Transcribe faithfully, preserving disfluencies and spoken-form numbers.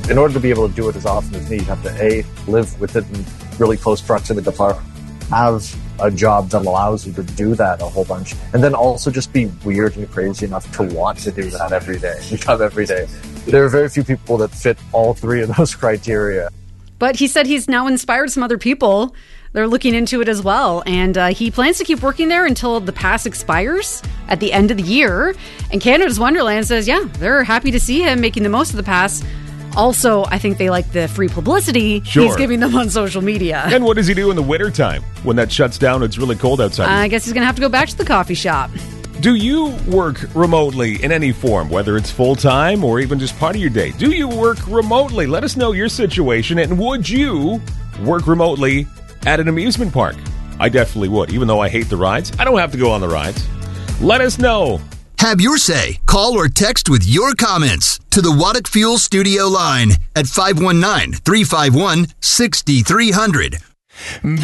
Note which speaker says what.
Speaker 1: in order to be able to do it as often as me, you have to A, live within really close proximity to the park, have a job that allows you to do that a whole bunch, and then also just be weird and crazy enough to want to do that every day, become every day. There are very few people that fit all three of those criteria.
Speaker 2: But he said he's now inspired some other people. They're looking into it as well. And uh, he plans to keep working there until the pass expires at the end of the year. And Canada's Wonderland says, yeah, they're happy to see him making the most of the pass. Also, I think they like the free publicity
Speaker 3: Sure.
Speaker 2: he's giving them on social media.
Speaker 3: And what does he do in the wintertime? When that shuts down, it's really cold outside.
Speaker 2: I guess he's going to have to go back to the coffee shop.
Speaker 3: Do you work remotely in any form, whether it's full-time or even just part of your day? Do you work remotely? Let us know your situation, and would you work remotely at an amusement park? I definitely would. Even though I hate the rides, I don't have to go on the rides. Let us know.
Speaker 4: Have your say. Call or text with your comments to the Waddick Fuel Studio line at five one nine, three five one, six three zero zero.